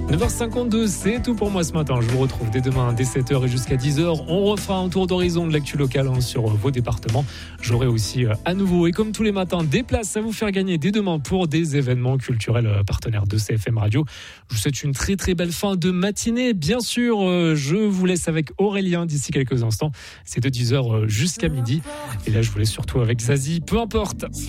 9h52, c'est tout pour moi ce matin. Je vous retrouve dès demain, dès 7h et jusqu'à 10h. On refera un tour d'horizon de l'actu locale sur vos départements. J'aurai aussi à nouveau, et comme tous les matins, des places à vous faire gagner dès demain pour des événements culturels partenaires de CFM Radio. Je vous souhaite une très très belle fin de matinée. Bien sûr, je vous laisse avec Aurélien d'ici quelques instants. C'est de 10h jusqu'à midi. Et là, je vous laisse surtout avec Zazie, peu importe.